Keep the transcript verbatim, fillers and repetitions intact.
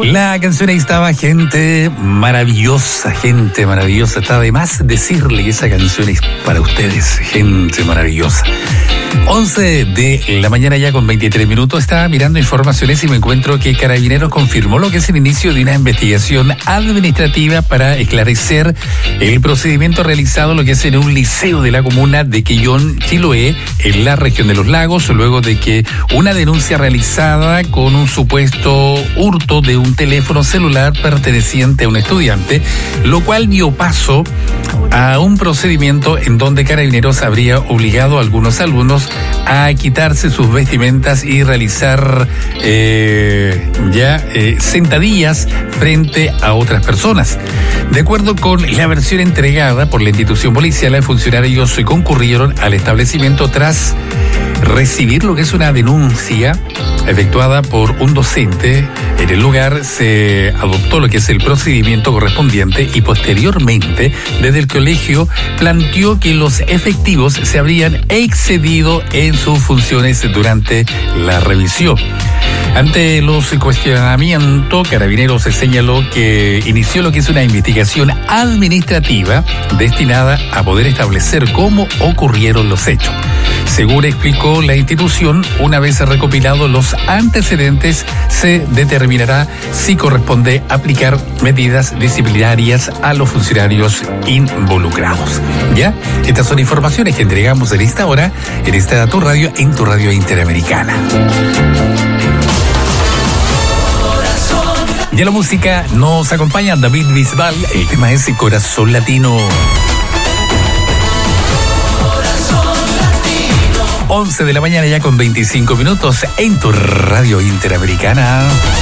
La canción ahí estaba, gente maravillosa, gente maravillosa. Está de más decirle que esa canción es para ustedes, gente maravillosa. once de la mañana ya con veintitrés minutos, estaba mirando informaciones y me encuentro que Carabineros confirmó lo que es el inicio de una investigación administrativa para esclarecer el procedimiento realizado lo que es en un liceo de la comuna de Quillón, Chiloé, en la región de Los Lagos, luego de que una denuncia realizada con un supuesto hurto de un teléfono celular perteneciente a un estudiante, lo cual dio paso a un procedimiento en donde Carabineros habría obligado a algunos alumnos a quitarse sus vestimentas y realizar eh, ya eh, sentadillas frente a otras personas. De acuerdo con la versión entregada por la institución policial, los funcionarios concurrieron al establecimiento tras recibir lo que es una denuncia efectuada por un docente. En el lugar se adoptó lo que es el procedimiento correspondiente y posteriormente desde el colegio planteó que los efectivos se habrían excedido en sus funciones durante la revisión. Ante los cuestionamientos, Carabineros se señaló que inició lo que es una investigación administrativa destinada a poder establecer cómo ocurrieron los hechos. Según explicó la institución, una vez recopilados los antecedentes, se determinará si corresponde aplicar medidas disciplinarias a los funcionarios involucrados. ¿Ya? Estas son informaciones que entregamos en esta hora, en esta tu radio, en tu radio interamericana. Ya la música nos acompaña David Bisbal, el tema es Corazón Latino. once de la mañana ya con veinticinco minutos en tu radio interamericana.